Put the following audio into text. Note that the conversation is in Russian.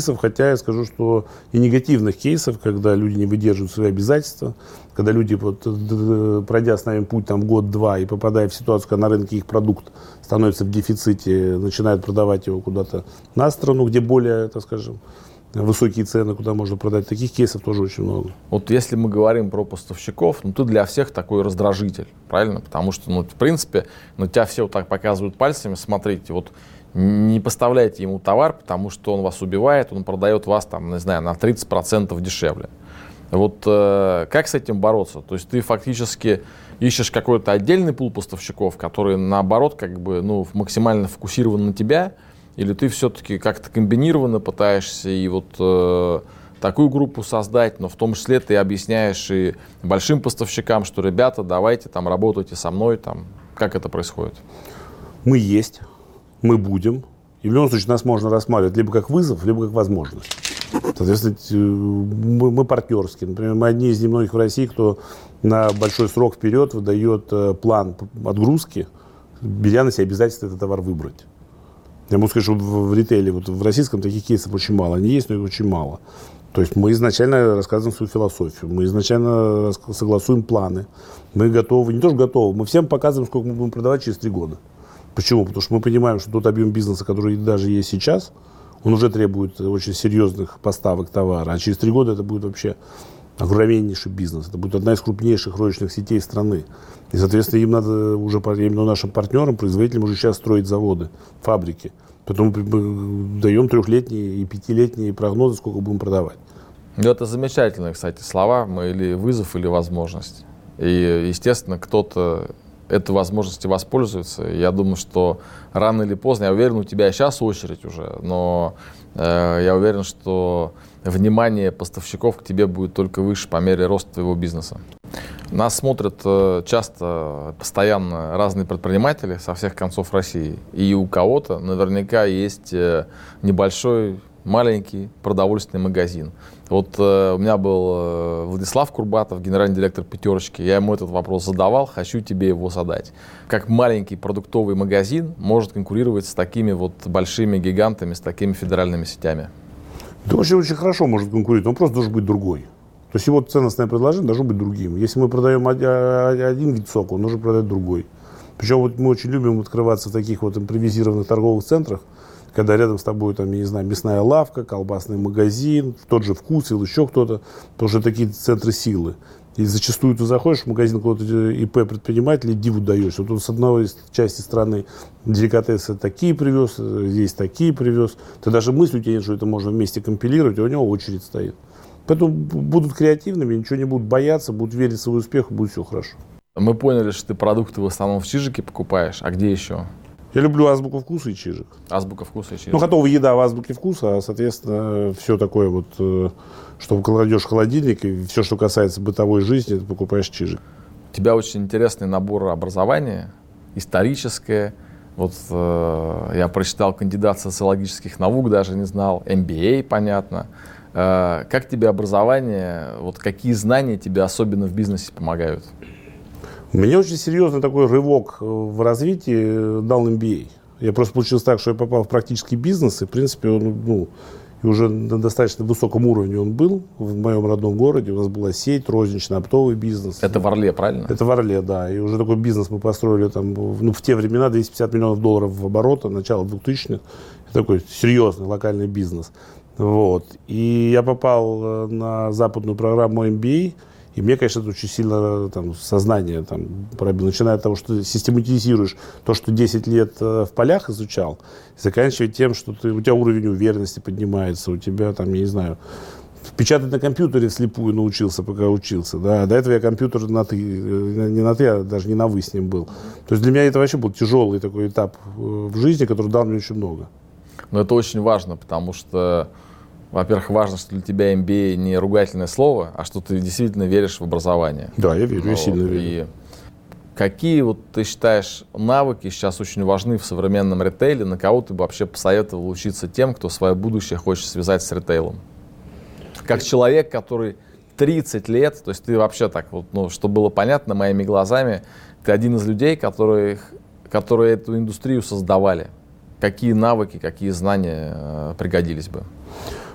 кейсов, хотя я скажу, что и негативных кейсов, когда люди не выдерживают свои обязательства, когда люди, вот, пройдя с нами путь там, год-два и попадая в ситуацию, когда на рынке их продукт становится в дефиците, начинают продавать его куда-то на страну, где более, так скажем, высокие цены, куда можно продать. Таких кейсов тоже очень много. Вот если мы говорим про поставщиков, ты для всех такой раздражитель, правильно? Потому что, в принципе, тебя все вот так показывают пальцами, смотрите, вот не поставляйте ему товар, потому что он вас убивает, он продает вас, там, не знаю, на 30% дешевле. Вот как с этим бороться? То есть ты фактически ищешь какой-то отдельный пул поставщиков, которые, наоборот, максимально фокусированы на тебя, или ты все-таки как-то комбинированно пытаешься и вот такую группу создать, но в том числе ты объясняешь и большим поставщикам, что, ребята, давайте там работайте со мной, там, как это происходит? Мы есть, мы будем, и в любом случае нас можно рассматривать либо как вызов, либо как возможность. Соответственно, мы партнерские. Например, мы одни из немногих в России, кто на большой срок вперед выдает план отгрузки, беря на себя обязательство этот товар выбрать. Я могу сказать, что в ритейле, вот в российском таких кейсов очень мало. Они есть, но их очень мало. То есть мы изначально рассказываем свою философию, мы изначально согласуем планы. Мы готовы, не то что готовы, мы всем показываем, сколько мы будем продавать через 3 года. Почему? Потому что мы понимаем, что тот объем бизнеса, который даже есть сейчас, он уже требует очень серьезных поставок товара. А через 3 года это будет вообще огромнейший бизнес. Это будет одна из крупнейших розничных сетей страны. И, соответственно, им надо уже, именно нашим партнерам, производителям уже сейчас строить заводы, фабрики. Поэтому мы даем 3-летние и 5-летние прогнозы, сколько будем продавать. Это замечательные, кстати, слова, или вызов, или возможность. И, естественно, кто-то этой возможностью воспользуется. Я думаю, что рано или поздно, я уверен, у тебя сейчас очередь уже, но я уверен, что внимание поставщиков к тебе будет только выше по мере роста твоего бизнеса. Нас смотрят часто, постоянно разные предприниматели со всех концов России. И у кого-то наверняка есть небольшой, маленький продовольственный магазин. Вот у меня был Владислав Курбатов, генеральный директор «Пятерочки». Я ему этот вопрос задавал, хочу тебе его задать. Как маленький продуктовый магазин может конкурировать с такими вот большими гигантами, с такими федеральными сетями? Это очень хорошо может конкурировать, но он просто должен быть другой. То есть его ценностное предложение должно быть другим. Если мы продаем один вид сока, он должен продать другой. Причем вот мы очень любим открываться в таких вот импровизированных торговых центрах, когда рядом с тобой, там, я не знаю, мясная лавка, колбасный магазин, тот же «Вкус» или еще кто-то, потому что такие центры силы. И зачастую ты заходишь в магазин какого-то ИП предпринимателя и диву даешься. Вот он с одной части страны деликатесы такие привез, здесь такие привез. Ты даже мысли у тебя нет, что это можно вместе компилировать, а у него очередь стоит. Поэтому будут креативными, ничего не будут бояться, будут верить в свой успех, и будет все хорошо. Мы поняли, что ты продукты в основном в Чижике покупаешь, а где еще? Я люблю азбуку вкуса и Чижик. Азбука вкуса и Чижик. Ну, готовая еда в азбуке вкуса, а, соответственно, все такое вот, что кладешь в холодильник, и все, что касается бытовой жизни, ты покупаешь Чижик. У тебя очень интересный набор образования, историческое. Вот я прочитал кандидат социологических наук, даже не знал, MBA, понятно. Как тебе образование, вот какие знания тебе особенно в бизнесе помогают? Мне очень серьезный такой рывок в развитии дал MBA. Я просто получилось так, что я попал в практический бизнес, и, в принципе, он, и уже на достаточно высоком уровне он был в моем родном городе. У нас была сеть, розничный, оптовый бизнес. Это в Орле, правильно? Это в Орле, да. И уже такой бизнес мы построили там, в те времена $250 миллионов в оборота, начало 2000-х. Такой серьезный локальный бизнес. Вот. И я попал на западную программу MBA. И мне, конечно, это очень сильно там, сознание пробило. Начиная от того, что систематизируешь то, что 10 лет в полях изучал, и заканчивая тем, что у тебя уровень уверенности поднимается, у тебя, там, я не знаю, печатать на компьютере вслепую научился, пока учился. Да? До этого я компьютер не на ты, а даже не на вы с ним был. То есть для меня это вообще был тяжелый такой этап в жизни, который дал мне очень много. Но это очень важно, потому что, во-первых, важно, что для тебя MBA не ругательное слово, а что ты действительно веришь в образование. Да, я верю, я сильно верю. И какие, вот, ты считаешь, навыки сейчас очень важны в современном ритейле? На кого ты бы вообще посоветовал учиться тем, кто свое будущее хочет связать с ритейлом? Как человек, который 30 лет, то есть ты вообще так, вот, чтобы было понятно моими глазами, ты один из людей, которые эту индустрию создавали. Какие навыки, какие знания пригодились бы?